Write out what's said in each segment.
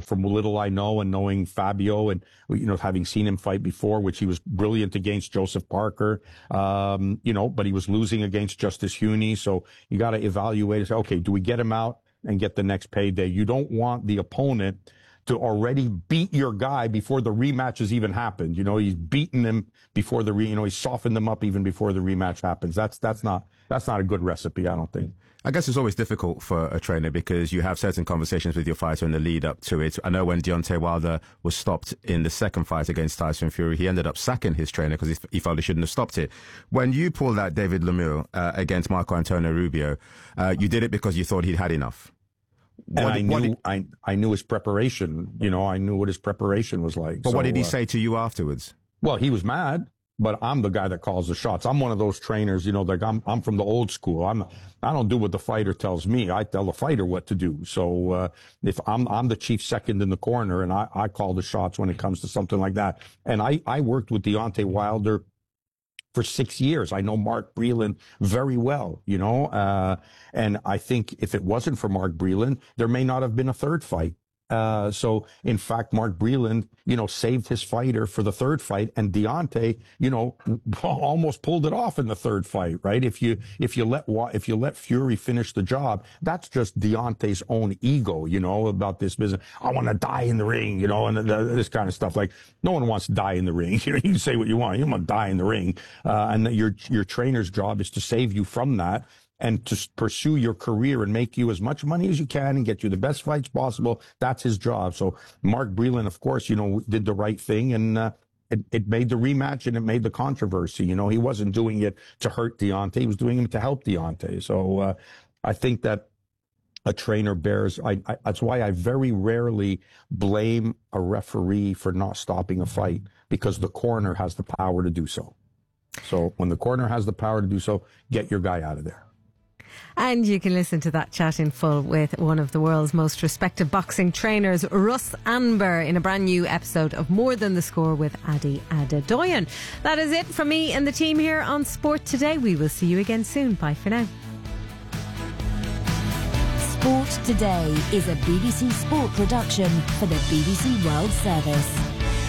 from little I know and knowing Fabio and, having seen him fight before, which he was brilliant against Joseph Parker, but he was losing against Justice Huoney. So you got to evaluate and say, okay, do we get him out and get the next payday? You don't want the opponent to already beat your guy before the rematch has even happened. He's beaten him before he's softened them up even before the rematch happens. That's not a good recipe, I don't think. I guess it's always difficult for a trainer because you have certain conversations with your fighter in the lead up to it. I know when Deontay Wilder was stopped in the second fight against Tyson Fury, he ended up sacking his trainer because he felt he shouldn't have stopped it. When you pulled out David Lemieux against Marco Antonio Rubio, you did it because you thought he'd had enough. I knew his preparation. I knew what his preparation was like. But what did he say to you afterwards? Well, he was mad. But I'm the guy that calls the shots. I'm one of those trainers, like I'm from the old school. I don't do what the fighter tells me. I tell the fighter what to do. So, if I'm the chief second in the corner and I call the shots when it comes to something like that. And I worked with Deontay Wilder for 6 years. I know Mark Breland very well, and I think if it wasn't for Mark Breland, there may not have been a third fight. So in fact, Mark Breland, saved his fighter for the third fight, and Deontay, almost pulled it off in the third fight, right? If you let Fury finish the job, that's just Deontay's own ego, about this business. I want to die in the ring, and this kind of stuff. Like, no one wants to die in the ring. You can say what you want. You don't want to die in the ring. And your trainer's job is to save you from that, and to pursue your career and make you as much money as you can and get you the best fights possible. That's his job. So Mark Breland, of course, did the right thing, and it made the rematch and it made the controversy. He wasn't doing it to hurt Deontay. He was doing it to help Deontay. So I think that a trainer bears, that's why I very rarely blame a referee for not stopping a fight, because the corner has the power to do so. So when the corner has the power to do so, get your guy out of there. And you can listen to that chat in full with one of the world's most respected boxing trainers, Russ Anber, in a brand new episode of More Than the Score with Adi Adedoyan. That is it from me and the team here on Sport Today. We will see you again soon. Bye for now. Sport Today is a BBC Sport production for the BBC World Service.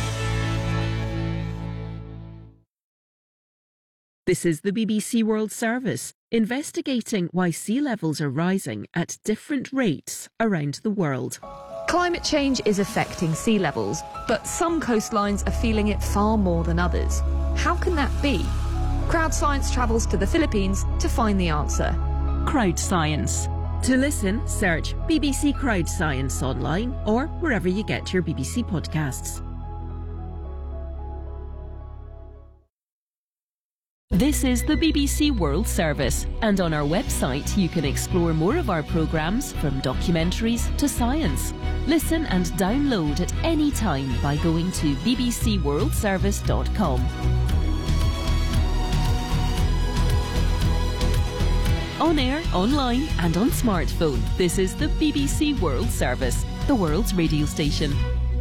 This is the BBC World Service, investigating why sea levels are rising at different rates around the world. Climate change is affecting sea levels, but some coastlines are feeling it far more than others. How can that be? Crowd Science travels to the Philippines to find the answer. Crowd Science. To listen, search BBC Crowd Science online or wherever you get your BBC podcasts. This is the BBC World Service, and on our website you can explore more of our programmes, from documentaries to science. Listen and download at any time by going to bbcworldservice.com. On air, online and on smartphone, this is the BBC World Service, the world's radio station.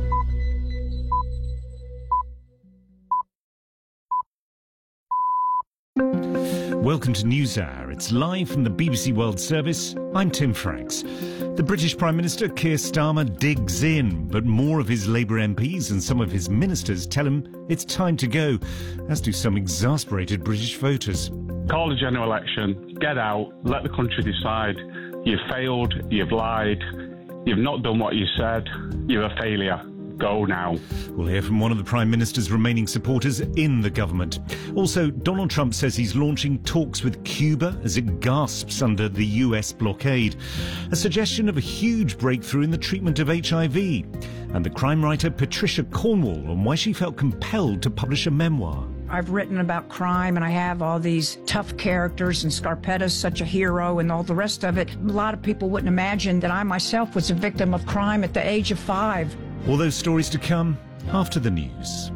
Welcome to NewsHour. It's live from the BBC World Service. I'm Tim Franks. The British Prime Minister Keir Starmer digs in, but more of his Labour MPs and some of his ministers tell him it's time to go, as do some exasperated British voters. Call a general election, get out, let the country decide. You've failed, you've lied, you've not done what you said, you're a failure. Go now. We'll hear from one of the Prime Minister's remaining supporters in the government. Also, Donald Trump says he's launching talks with Cuba as it gasps under the US blockade. A suggestion of a huge breakthrough in the treatment of HIV. And the crime writer Patricia Cornwall on why she felt compelled to publish a memoir. I've written about crime, and I have all these tough characters, and Scarpetta's such a hero and all the rest of it. A lot of people wouldn't imagine that I myself was a victim of crime at the age of 5. All those stories to come after the news.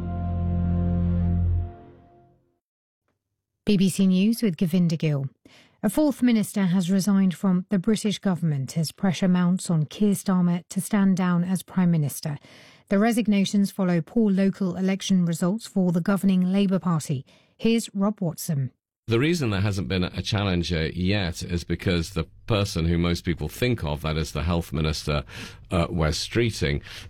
BBC News with Govinda Gill. A fourth minister has resigned from the British government as pressure mounts on Keir Starmer to stand down as Prime Minister. The resignations follow poor local election results for the governing Labour Party. Here's Rob Watson. The reason there hasn't been a challenger yet is because the person who most people think of, that is the Health Minister, Wes Streeting,